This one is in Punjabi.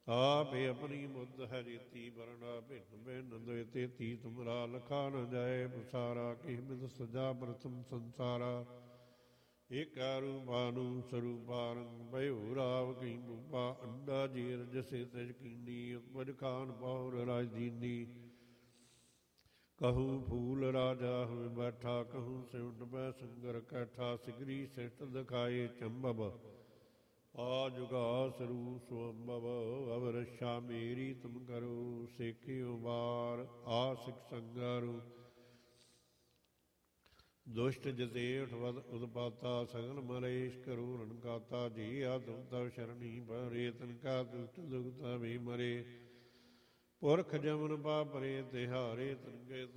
ਆਪੇ ਆਪਣੀ ਮੁੱਧ ਹੈ ਜੀਤੀ ਬਰਣਾ ਭਿੰਨ ਭਿੰਨ ਦੋਇ ਤੇਤੀ ਤੁਮਰਾ ਲਖਾ ਨ ਜਾਏ ਪਸਾਰਾ ਕਿਹ ਮਿਤ ਸਜਾ ਪ੍ਰਥਮ ਸੰਸਾਰਾ ਏਕਾ ਰੂਪਾਨੂ ਸਰੂਪਾਰੰ ਭਇਓ ਰਾਵ ਕਈ ਬੂਪਾ ਅੰਡਾ ਜੀਰ ਜਸੇ ਤਜ ਕੀਨੀ ਉਪਜ ਖਾਨ ਪੌਰ ਰਾਜ ਦੀਨੀ ਕਹੂੰ ਫੂਲ ਰਾਜਾ ਹੋਇ ਬੈਠਾ ਕਹੂੰ ਸਿਉਟ ਬੈ ਸੰਗਰ ਕੈਠਾ ਸਿਗਰੀ ਸਿੱਟ ਦਿਖਾਏ ਚੰਬਬ ਆ ਜੁਗਾ ਸਰੂ ਸੁਅੰਬਵ ਅਵ ਰਛਾ ਮੇਰੀ ਤੁਮ ਕਰੋ ਸੇਖਿਓ ਵਾਰ ਆ ਸਿਖ ਸੰਗਾਰੂ ਦੁਸ਼ਟ ਜਤੇਠ ਵਦ ਉਦਪਾਤਾ ਸਗਲ ਮਲੇਸ਼ ਕਰੋ ਰਣਕਾਤਾ ਜੀ ਆ ਤੁਮ ਤਵ ਸ਼ਰਣੀ ਭਰੇ ਤਨ ਕਾ ਦੁਸ਼ਟ ਦੁਖਤਾ ਵੀ ਮਰੇ ਪੁਰਖ ਜਮਨ ਪਾਪਰੇ ਤਿਹਾਰੇ ਤਨ ਕੇ